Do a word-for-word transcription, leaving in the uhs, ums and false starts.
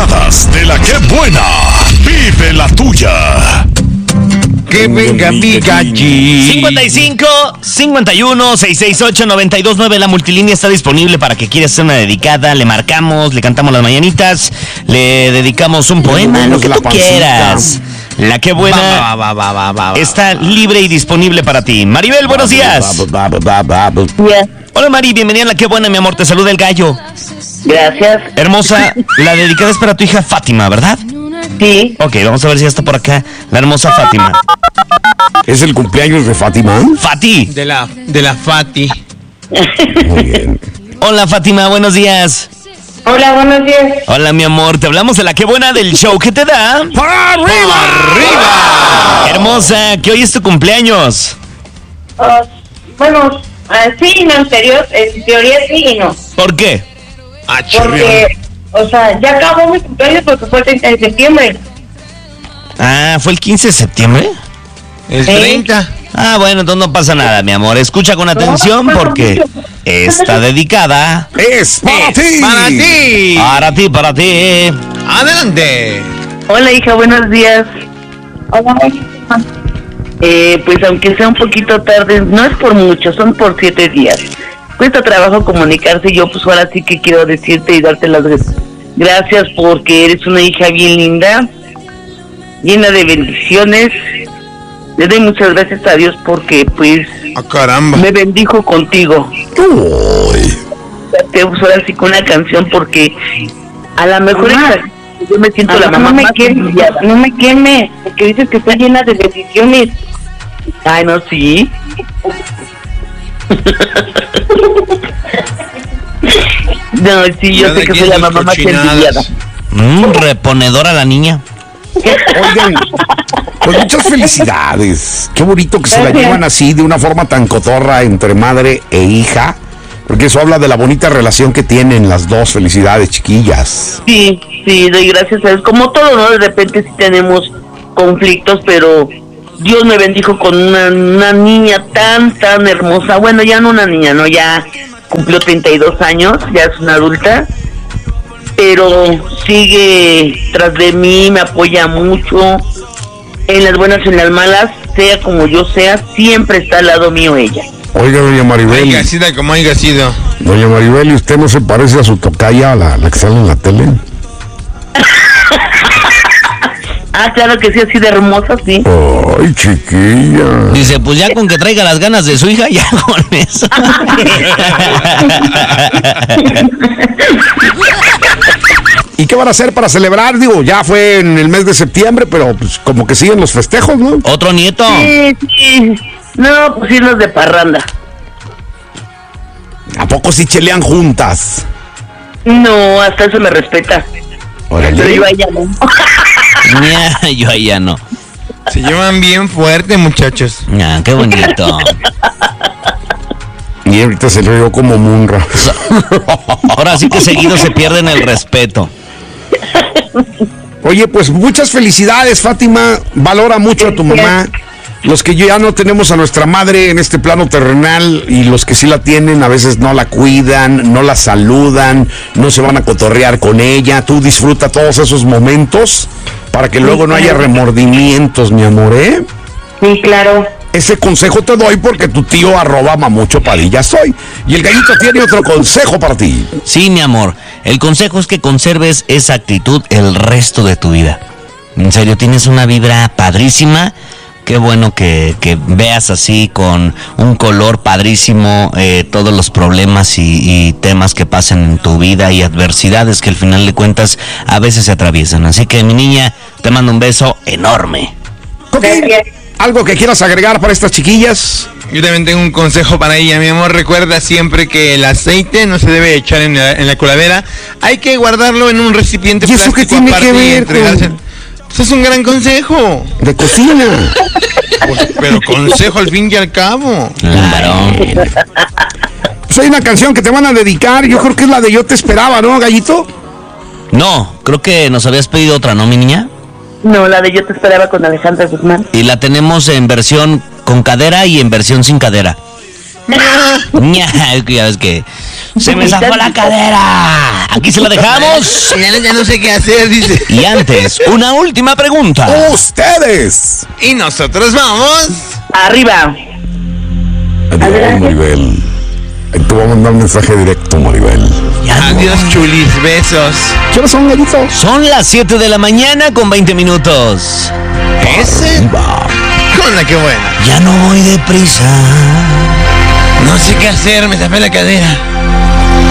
dedicadas de la que buena. Vive la tuya. Que venga mi galli. cincuenta y cinco, cincuenta y uno, seiscientos sesenta y ocho, noventa y dos nueve. La multilínea está disponible para que quieras hacer una dedicada. Le marcamos, le cantamos las mañanitas, le dedicamos un poema, lo que tú quieras. La que buena Va, va, va, va, va, va, está libre y disponible para ti. Maribel, buenos días. Bien. Hola Mari, bienvenida a La que buena, mi amor. Te saluda el gallo. Gracias. Hermosa, la dedicada es para tu hija Fátima, ¿verdad? Sí. Ok, vamos a ver si ya está por acá la hermosa Fátima. ¿Es el cumpleaños de Fátima? Fati. De la, de la Fati. Muy bien. Hola Fátima, buenos días. Hola, buenos días. Hola mi amor, te hablamos de La que buena del show que te da. ¡Para arriba! ¡Arriba! Hermosa, que hoy es tu cumpleaños. Uh, bueno, uh, sí y no, en serio, en teoría sí y no. ¿Por qué? Ah, Porque, o sea, ya acabó mi cumpleaños porque fue el treinta de septiembre. Ah, ¿fue el quince de septiembre? El Sí. treinta. Ah, bueno, entonces no pasa nada, mi amor. Escucha con atención porque está dedicada ¡Es para Es ti! para ti. para ti, para ti. Adelante. Hola, hija, buenos días. Hola. Eh, pues aunque sea un poquito tarde, no es por mucho, son por siete días. Cuesta trabajo comunicarse, yo pues ahora sí que quiero decirte y darte las gracias porque eres una hija bien linda, llena de bendiciones. Le doy muchas gracias a Dios porque pues Ah, caramba. me bendijo contigo. Uy. Te uso ahora sí con una canción porque a lo mejor esa- yo me siento la mamá no me más queme, envidiada. no me queme, porque dices que está llena de bendiciones. Ay, no, sí. No, sí, yo Cada sé que quien soy la sus mamá más cochinadas. envidiada. Mm, reponedora la niña. Oigan, pues muchas felicidades. Qué bonito que se la llevan así, de una forma tan cotorra entre madre e hija. Porque eso habla de la bonita relación que tienen las dos. Felicidades, chiquillas. Sí, sí, doy gracias a Dios. Como todo, ¿no? De repente sí tenemos conflictos, pero Dios me bendijo con una, una niña tan, tan hermosa. Bueno, ya no una niña, ¿no? Ya cumplió treinta y dos años, ya es una adulta. Pero sigue tras de mí, me apoya mucho. En las buenas y en las malas, sea como yo sea, siempre está al lado mío ella. Oiga, doña Maribel. Haya sido como haya sido. Doña Maribel, ¿y usted no se parece a su tocaya, la, la que sale en la tele? Ah, claro que sí, así de hermosa, sí. Ay, chiquilla. Dice, pues ya con que traiga las ganas de su hija, ya con eso. ¿Y qué van a hacer para celebrar? Digo, ya fue en el mes de septiembre, pero pues como que siguen los festejos, ¿no? Otro nieto. Sí, sí. No, pues irnos de parranda. ¿A poco sí chelean juntas? No, hasta eso me respeta. Órale. Pero yo a ella no. Ya, yo ahí ya no. Se llevan bien fuerte, muchachos. Ah, qué bonito. Y ahorita se le dio como Munra. Ahora sí que seguido se pierden el respeto. Oye, pues muchas felicidades, Fátima. Valora mucho a tu mamá. Los que ya no tenemos a nuestra madre en este plano terrenal y los que sí la tienen a veces no la cuidan, no la saludan, no se van a cotorrear con ella. Tú disfruta todos esos momentos para que luego no haya remordimientos, mi amor, ¿eh? Sí, claro. Ese consejo te doy porque tu tío arroba mamucho Padilla soy. Y el gallito tiene otro consejo para ti. Sí, mi amor. El consejo es que conserves esa actitud el resto de tu vida. En serio, tienes una vibra padrísima. Qué bueno que, que veas así con un color padrísimo eh, todos los problemas y, y temas que pasan en tu vida y adversidades que al final de cuentas a veces se atraviesan. Así que mi niña, te mando un beso enorme. Ok, Gracias. ¿algo que quieras agregar para estas chiquillas? Yo también tengo un consejo para ella, mi amor. Recuerda siempre que el aceite no se debe echar en la, en la coladera. Hay que guardarlo en un recipiente ¿Y eso plástico qué tiene aparte que y ver entregárselo. con- Eso es un gran consejo. De cocina. Pues, pero consejo al fin y al cabo. Claro. Pues hay una canción que te van a dedicar, yo creo que es la de Yo Te Esperaba, ¿no, gallito? No, creo que nos habías pedido otra, ¿no, mi niña? No, la de Yo Te Esperaba con Alejandra Guzmán. Y la tenemos en versión con cadera y en versión sin cadera. Ña, es que ya ves que Se me zafó la cadera. Aquí se la dejamos. Ya no, ya no sé qué hacer, dice. Y antes, una última pregunta. Ustedes. Y nosotros vamos. Arriba. Adiós, Maribel. Ahí te voy a mandar un mensaje directo, Maribel. Ya Adiós, no. chulis, besos. ¿Qué hora son, gallito? Son las siete de la mañana con veinte minutos. ¿Ese? Va. Onda, qué bueno. Ya no voy deprisa. No sé qué hacer, me tapé la cadera.